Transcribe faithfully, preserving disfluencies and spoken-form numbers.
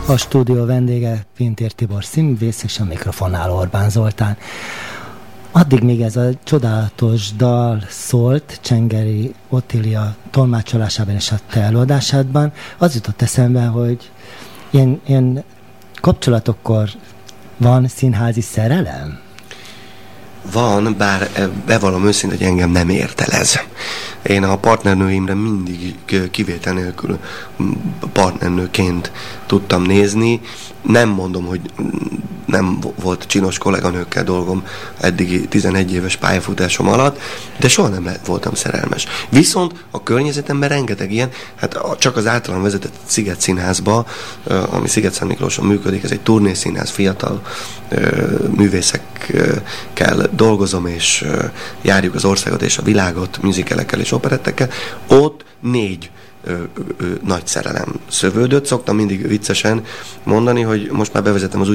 A stúdió vendége Pintér Tibor színművész, és a mikrofonnál Orbán Zoltán. Addig még ez a csodálatos dal szólt Csengeri Ottilia tolmácsolásában és a te előadásádban, az jutott eszembe, hogy ilyen, ilyen kapcsolatokkor van színházi szerelem? Van, bár bevallom őszintén, hogy engem nem ért el ez. Én a partnernőimre mindig kivétel nélkül partnernőként tudtam nézni. Nem mondom, hogy nem volt csinos kolléganőkkel dolgom eddigi tizenegy éves pályafutásom alatt, de soha nem voltam szerelmes. Viszont a környezetemben rengeteg ilyen, hát csak az általán vezetett Sziget Színházba, ami Sziget-Szent Miklóson működik, ez egy turnészínház, fiatal művészekkel dolgozom, és járjuk az országot és a világot musicalekkel és operettekkel. Ott négy Ö, ö, nagy szerelem szövődött. Szoktam mindig viccesen mondani, hogy most már bevezetem az